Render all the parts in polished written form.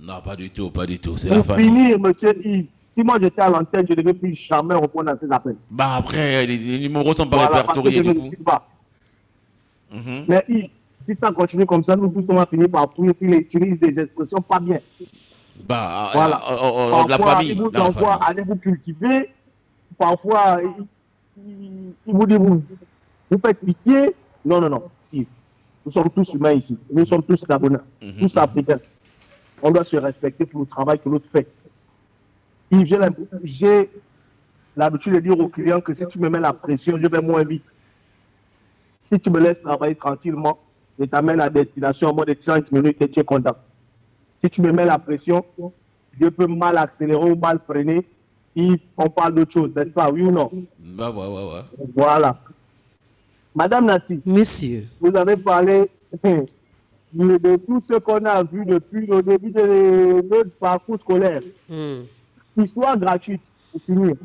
Non, pas du tout, pas du tout. C'est la Pour famille. finir, monsieur Yves, si moi j'étais à l'antenne, je ne devais plus jamais répondre à ces appels. Bah après, les numéros sont pas Voilà, parce que répertoriés je ne du le coup. suis pas. Mhm. Mais Yves, si ça continue comme ça, nous tous on va finir par fouiller s'il utilise des expressions pas bien. Bah, Voilà. de la Parfois, famille. il vous Dans la envoie famille. aller vous cultiver. Parfois, il vous dit, vous faites pitié. Non, non, non. Yves, nous sommes tous humains ici. Nous sommes tous Gabonais, tous africains. On doit se respecter pour le travail que l'autre fait. Yves, j'ai l'habitude de dire aux clients que si tu me mets la pression, je vais moins vite. Si tu me laisses travailler tranquillement, je t'amène à destination en moins de 30 minutes et tu es content. Si tu me mets la pression, je peux mal accélérer ou mal freiner. Yves, on parle d'autre chose, n'est-ce pas? Oui ou non? Bah ouais. Voilà. Madame Nati, Monsieur. vous avez parlé de tout ce qu'on a vu depuis le début de notre parcours scolaire. Histoire gratuite, pour finir.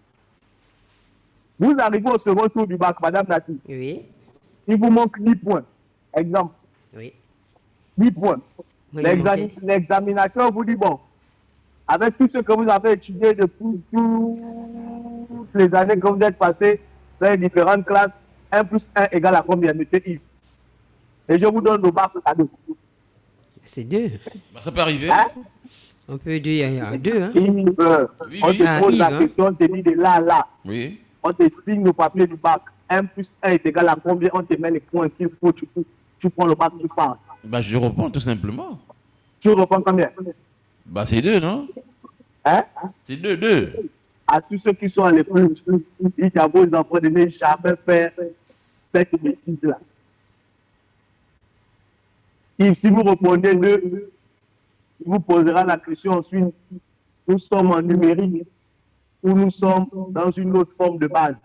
Vous arrivez au second tour du bac, Madame Nati. Oui. Il vous manque 10 points. Exemple. Oui. 10 points. Oui, L'examinateur vous dit, bon, avec tout ce que vous avez étudié depuis toutes les années que vous êtes passées dans les différentes classes, 1 plus 1 égale à combien, monsieur Yves? Et je vous donne le bac cadeau. C'est 2. Bah, ça peut arriver. Hein? On peut dire il y a 2. Hein? Yves, Oui, on oui. te pose la question, on te dit de là à là. Oui. On te signe le papier du bac. 1 plus 1 est égal à combien? On te met les points qu'il faut, tu prends le bac, tu pars. Bah je reprends tout simplement. Tu reprends combien? Bah c'est 2, non? Hein? C'est 2. À tous ceux qui sont à l'école, ils t'avouent aux enfants de ne jamais faire cette bêtise-là. Et si vous répondez 2, il vous posera la question ensuite. Nous sommes en numérique ou nous sommes dans une autre forme de base.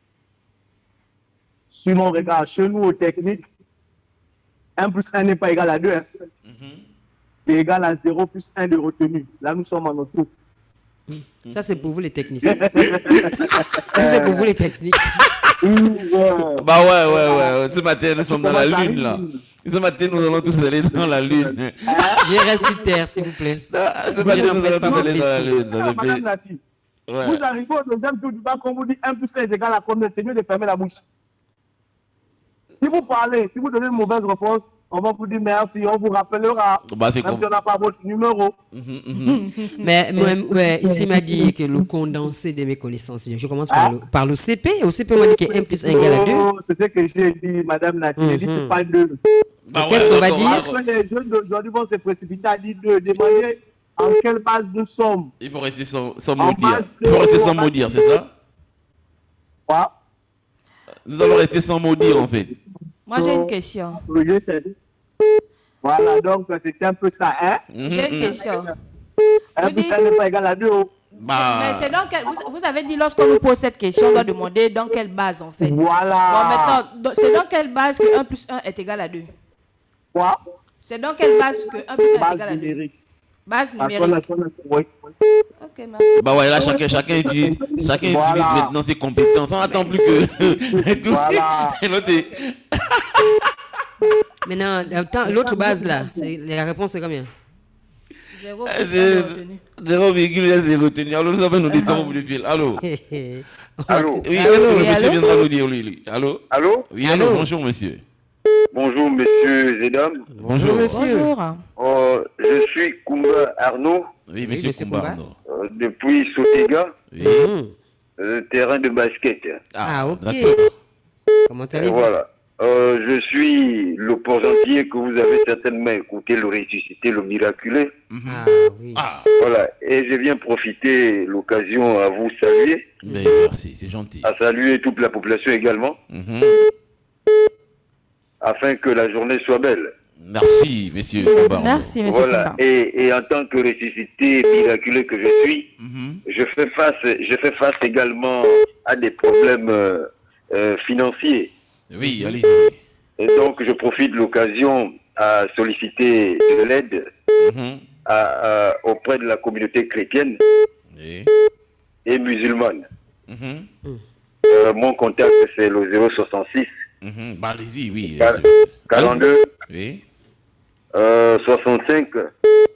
Si on regarde chez nous aux techniques, 1 plus 1 n'est pas égal à 2. Hein. C'est égal à 0 plus 1 de retenue. Là, nous sommes en auto. Ça, c'est pour vous les techniciens. Ça, c'est pour vous les techniques. Bah ouais. Ce matin, nous sommes dans la lune, là. Ce matin, nous allons tous aller dans la lune. Je reste sur terre, s'il vous plaît. Ce matin, nous allons tous aller dans la lune. Madame Nati, vous arrivez au deuxième tour du bac, on vous dit 1 plus 1 est égal à combien? C'est mieux de fermer la bouche. Si vous parlez, si vous donnez une mauvaise réponse, on va vous dire merci, on vous rappellera. Bah, même si on n'a pas votre numéro. Mais ici, il m'a dit que le condensé de mes connaissances. Je commence par le CP. Au CP, on m'a dit que 1 plus 1 égale à 2. C'est ce que j'ai dit, Madame Nati. J'ai dit c'est pas 2. Qu'est-ce qu'on va dire? Parce que les jeunes d'aujourd'hui vont se précipiter à dire 2. Demandez en quelle base nous sommes. Il faut rester sans mot dire. Il faut rester sans mot dire, c'est ça? Quoi? Nous allons rester sans mot dire, en fait. Moi, j'ai une question. Voilà, donc c'était un peu ça, hein? J'ai une question. 1 plus 1 n'est pas égal à 2. Mais c'est dans quel... Vous avez dit, lorsqu'on nous pose cette question, on doit demander dans quelle base, en fait. Voilà. Bon, maintenant, c'est dans quelle base que 1 plus 1 est égal à 2? Quoi? C'est dans quelle base que 1 plus 1 est égal à 2? Numérique. Base numérique. Oui. Ok, merci. Bah ouais, là, chacun utilise maintenant ses compétences. On n'attend plus que... Voilà. Maintenant, l'autre base, là, la réponse, c'est combien? 0,0 retenu. Alors, nous avons nos détails au bout du fil. Allô? Allô? Oui, est-ce que le monsieur viendra nous dire, lui? Allô? Allô? Oui, allô, bonjour, monsieur. Bonjour, monsieur et dames. Bonjour. Monsieur. Bonjour. Je suis Koumba Arnaud. Oui, monsieur Koumba. Depuis Sotega, Oui. terrain de basket. Ah, ok. D'accord. Comment allez-vous? Voilà. Je suis le porgentier que vous avez certainement écouté, le ressuscité, le miraculé. Ah, oui. Voilà. Et je viens profiter l'occasion à vous saluer. Mais merci, c'est gentil. À saluer toute la population également. Afin que la journée soit belle. Merci, monsieur Koumba. Merci, monsieur Voilà. Koumba. Et en tant que ressuscité miraculé que je suis, je fais face également à des problèmes financiers. Oui, allez-y. Et donc, je profite de l'occasion à solliciter de l'aide auprès de la communauté chrétienne et musulmane. Mon contact, c'est le 066 Bah, allez-y, oui. 42 Oui. 65